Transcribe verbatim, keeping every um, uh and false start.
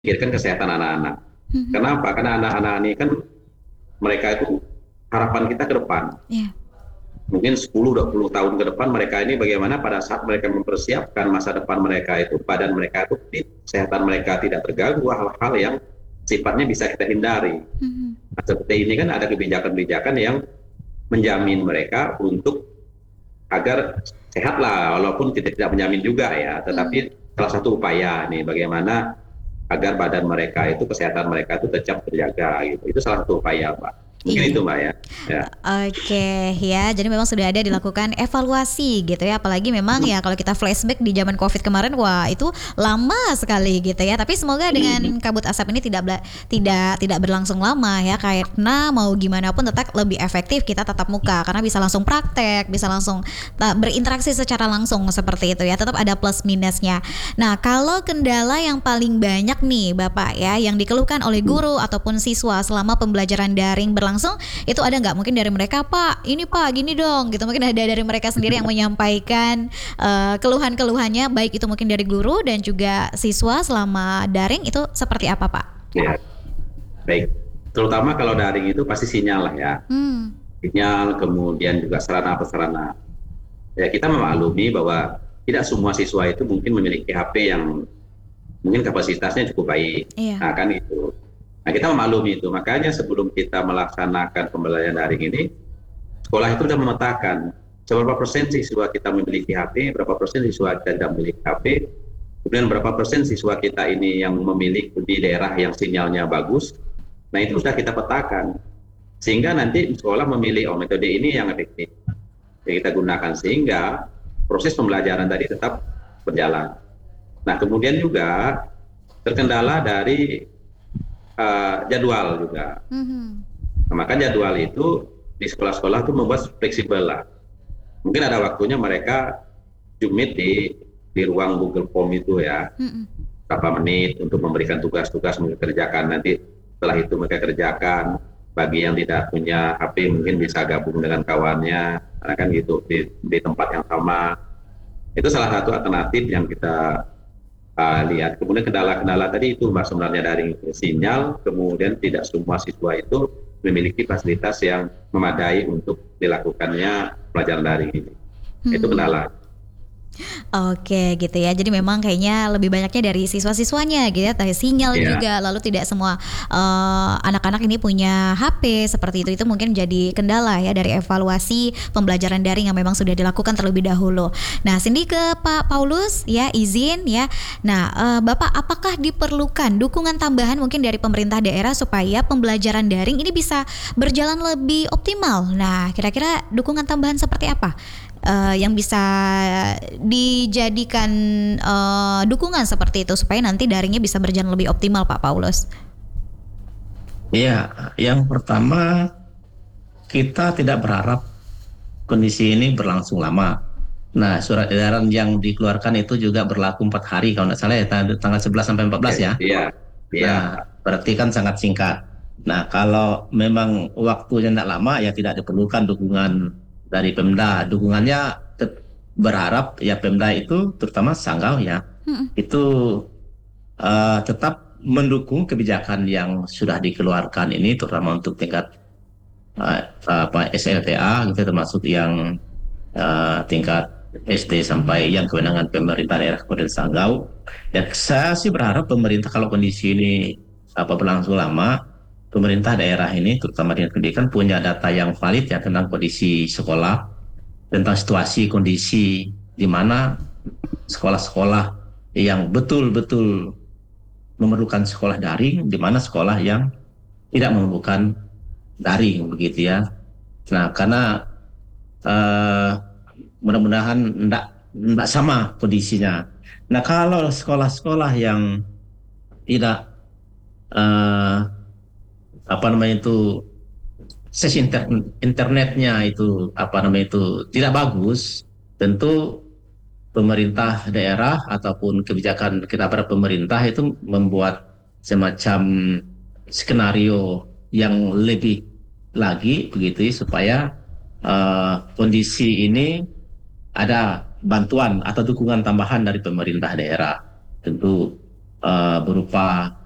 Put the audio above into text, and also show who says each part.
Speaker 1: pikirkan kesehatan anak-anak.
Speaker 2: Mhm.
Speaker 1: Kenapa? Karena anak-anak ini kan mereka itu harapan kita ke depan.
Speaker 2: Iya.
Speaker 1: Mungkin sepuluh dua puluh tahun ke depan mereka ini bagaimana pada saat mereka mempersiapkan masa depan mereka itu, badan mereka itu fit, kesehatan mereka tidak terganggu, hal-hal yang sifatnya bisa kita hindari.
Speaker 2: Mhm.
Speaker 1: Nah, seperti ini kan ada kebijakan-kebijakan yang menjamin mereka untuk agar sehat lah, walaupun tidak, tidak menjamin juga ya,
Speaker 2: Mhm.
Speaker 1: tetapi salah satu upaya nih bagaimana agar badan mereka itu, kesehatan mereka itu tetap terjaga gitu. Itu salah satu upaya, Pak. Mungkin
Speaker 2: Iya.
Speaker 1: itu, Mbak ya. Ya.
Speaker 2: Oke, ya. Jadi memang sudah ada dilakukan evaluasi gitu ya. Apalagi memang ya kalau kita flashback di zaman Covid kemarin, wah itu lama sekali gitu ya. Tapi semoga dengan kabut asap ini tidak bela- tidak tidak berlangsung lama ya. Karena mau gimana pun tetap lebih efektif kita tatap muka karena bisa langsung praktek, bisa langsung ta- berinteraksi secara langsung seperti itu ya. Tetap ada plus minusnya. Nah, kalau kendala yang paling banyak nih Bapak ya yang dikeluhkan oleh guru ataupun siswa selama pembelajaran daring berlangsung itu ada nggak mungkin dari mereka, Pak ini Pak gini dong gitu, mungkin ada dari mereka sendiri yang menyampaikan eh, keluhan-keluhannya baik itu mungkin dari guru dan juga siswa selama daring itu seperti apa Pak?
Speaker 1: Ya, baik. Terutama kalau daring itu pasti sinyal lah ya.
Speaker 2: Hmm.
Speaker 1: Sinyal, kemudian juga sarana-prasarana. Ya, kita memaklumi bahwa tidak semua siswa itu mungkin memiliki H P yang mungkin kapasitasnya cukup baik.
Speaker 2: Iya.
Speaker 1: Nah, kan itu. Nah, kita memaklumi itu. Makanya sebelum kita melaksanakan pembelajaran daring ini, sekolah itu sudah memetakan seberapa persen siswa kita memiliki H P, berapa persen siswa kita tidak memiliki H P, kemudian berapa persen siswa kita ini yang memiliki di daerah yang sinyalnya bagus. Nah, itu sudah kita petakan. Sehingga nanti sekolah memilih, oh metode ini yang efektif. Yang kita gunakan sehingga proses pembelajaran tadi tetap berjalan. Nah, kemudian juga terkendala dari uh, jadwal juga.
Speaker 2: Mhm.
Speaker 1: Nah, maka jadwal itu di sekolah-sekolah itu membuat fleksibel lah. Mungkin ada waktunya mereka Zoom meet di di ruang Google Form itu ya,
Speaker 2: Mhm.
Speaker 1: berapa menit untuk memberikan tugas-tugas mereka kerjakan. Nanti setelah itu mereka kerjakan. Bagi yang tidak punya H P mungkin bisa gabung dengan kawannya, karena kan gitu di, di tempat yang sama. Itu salah satu alternatif yang kita uh, lihat. Kemudian kendala-kendala tadi itu Mbak sebenarnya dari sinyal, kemudian tidak semua siswa itu memiliki fasilitas yang memadai untuk dilakukannya pelajaran daring ini. Itu
Speaker 2: Mhm.
Speaker 1: kendala.
Speaker 2: Oke gitu ya. Jadi memang kayaknya lebih banyaknya dari siswa-siswanya gitu ya. Tadi sinyal
Speaker 1: Ya,
Speaker 2: juga lalu tidak semua eh, anak-anak ini punya H P seperti itu. Itu mungkin jadi kendala ya dari evaluasi pembelajaran daring yang memang sudah dilakukan terlebih dahulu. Nah, Cindy ke Pak Paulus ya izin ya. Nah, eh, Bapak apakah diperlukan dukungan tambahan mungkin dari pemerintah daerah supaya pembelajaran daring ini bisa berjalan lebih optimal? Nah, kira-kira dukungan tambahan seperti apa? eh, yang bisa dijadikan eh, dukungan seperti itu supaya nanti daringnya bisa berjalan lebih optimal Pak Paulus.
Speaker 3: Iya, yang pertama kita tidak berharap kondisi ini berlangsung lama. Nah, surat edaran yang dikeluarkan itu juga berlaku empat hari kalau tidak salah ya, tang- tanggal sebelas sampai empat belas ya.
Speaker 1: iya, iya,
Speaker 3: Nah, berarti kan sangat singkat. Nah, kalau memang waktunya tidak lama ya tidak diperlukan dukungan dari Pemda. Dukungannya tet- berharap ya Pemda itu terutama Sanggau ya
Speaker 2: Mm-mm.
Speaker 3: itu uh, tetap mendukung kebijakan yang sudah dikeluarkan ini terutama untuk tingkat uh, apa S L T A gitu termasuk yang uh, tingkat S D sampai yang kewenangan pemerintah daerah Kabupaten Sanggau. Dan saya sih berharap pemerintah kalau kondisi ini apa berlangsung lama, pemerintah daerah ini terutama dinas pendidikan punya data yang valid ya tentang kondisi sekolah, tentang situasi kondisi di mana sekolah-sekolah yang betul-betul memerlukan sekolah daring, di mana sekolah yang tidak memerlukan daring begitu ya. Nah, karena uh, mudah-mudahan enggak, enggak sama kondisinya. Nah, kalau sekolah-sekolah yang tidak uh, apa namanya itu akses inter internetnya itu apa namanya itu tidak bagus, tentu pemerintah daerah ataupun kebijakan kita para pemerintah itu membuat semacam skenario yang lebih lagi begitu ya, supaya uh, kondisi ini ada bantuan atau dukungan tambahan dari pemerintah daerah, tentu uh, berupa